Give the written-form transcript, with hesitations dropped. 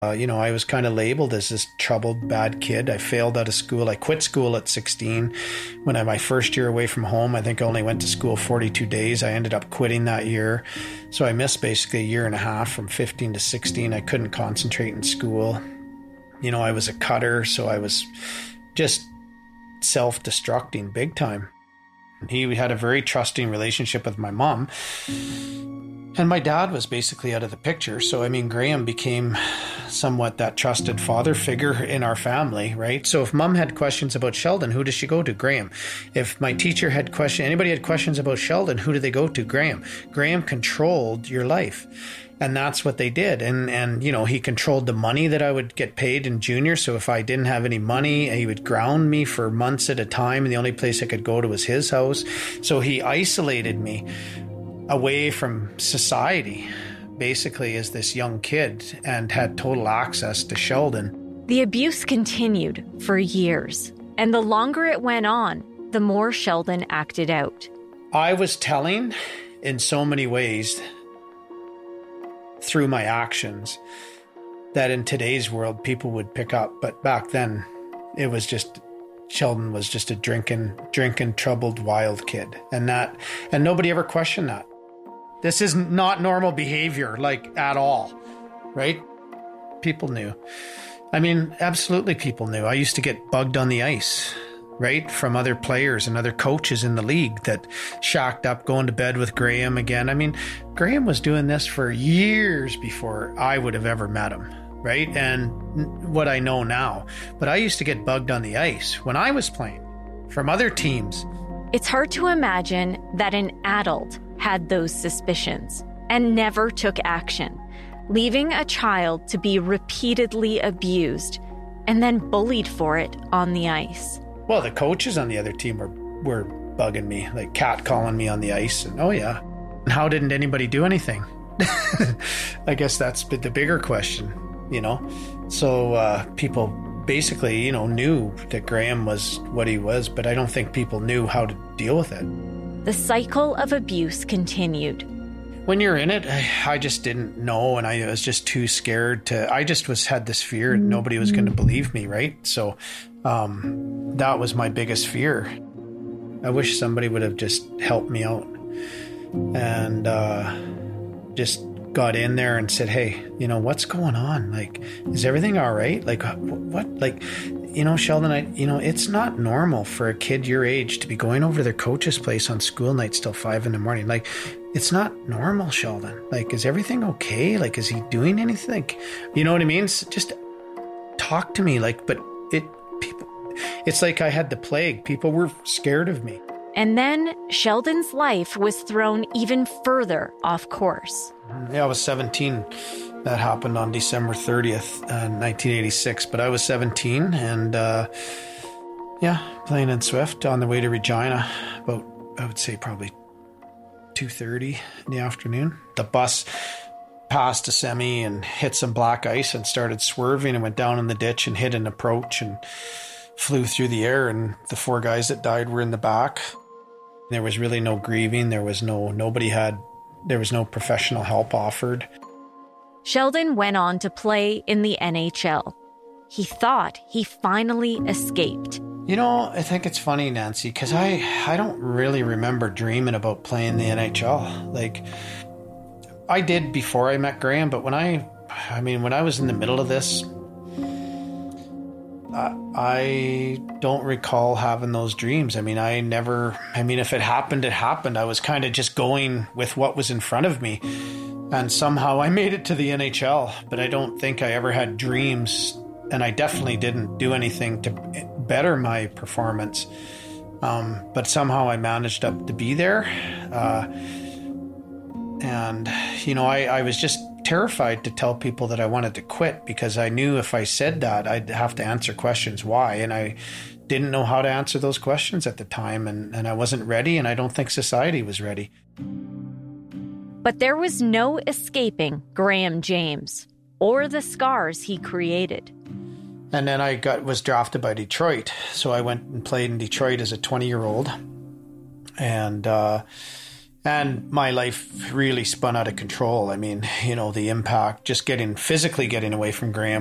I was kind of labeled as this troubled, bad kid. I failed out of school. I quit school at 16. My first year away from home, I think I only went to school 42 days. I ended up quitting that year. So I missed basically a year and a half from 15 to 16. I couldn't concentrate in school. I was a cutter, so I was just self-destructing big time. He had a very trusting relationship with my mom. And my dad was basically out of the picture. So, Graham became somewhat that trusted father figure in our family, right? So if mom had questions about Sheldon, who does she go to? Graham. If my teacher had anybody had questions about Sheldon, who do they go to? Graham. Graham controlled your life. And that's what they did. And he controlled the money that I would get paid in junior. So if I didn't have any money, he would ground me for months at a time. And the only place I could go to was his house. So he isolated me away from society, basically, as this young kid, and had total access to Sheldon. The abuse continued for years, and the longer it went on, the more Sheldon acted out. I was telling in so many ways through my actions that in today's world people would pick up, but back then it was just Sheldon was just a drinking, troubled, wild kid, and nobody ever questioned that. This is not normal behavior, at all, right? People knew. Absolutely people knew. I used to get bugged on the ice, right? From other players and other coaches in the league that shacked up, going to bed with Graham again. Graham was doing this for years before I would have ever met him, right? And what I know now. But I used to get bugged on the ice when I was playing from other teams. It's hard to imagine that an adult had those suspicions and never took action, leaving a child to be repeatedly abused and then bullied for it on the ice. Well, the coaches on the other team were bugging me, like catcalling me on the ice. And oh yeah. And how didn't anybody do anything? I guess that's the bigger question, So people basically, knew that Graham was what he was, but I don't think people knew how to deal with it. The cycle of abuse continued. When you're in it, I just didn't know, and I was just too scared I just had this fear nobody was going to believe me, right? So that was my biggest fear. I wish somebody would have just helped me out and just got in there and said, hey, what's going on? Is everything all right? What? Sheldon, it's not normal for a kid your age to be going over to their coach's place on school nights till 5 a.m. It's not normal, Sheldon. Is everything okay? Is he doing anything? You know what I mean? Just talk to me. It's like I had the plague. People were scared of me. And then Sheldon's life was thrown even further off course. Yeah, I was 17. That happened on December 30th, 1986. But I was 17 and, playing in Swift on the way to Regina about, I would say, probably 2:30 in the afternoon. The bus passed a semi and hit some black ice and started swerving and went down in the ditch and hit an approach and flew through the air. And the 4 guys that died were in the back. There was really no grieving. There was no professional help offered. Sheldon went on to play in the NHL. He thought he finally escaped. I think it's funny, Nancy, because I don't really remember dreaming about playing the NHL. I did before I met Graham, but when I was in the middle of this, I don't recall having those dreams. If it happened, it happened. I was kind of just going with what was in front of me. And somehow I made it to the NHL, but I don't think I ever had dreams. And I definitely didn't do anything to better my performance. But somehow I managed up to be there. I was just terrified to tell people that I wanted to quit because I knew if I said that, I'd have to answer questions why. And I didn't know how to answer those questions at the time. And I wasn't ready, and I don't think society was ready. But there was no escaping Graham James or the scars he created. And then I was drafted by Detroit. So I went and played in Detroit as a 20-year-old. And And my life really spun out of control. I mean, the impact, just physically getting away from Graham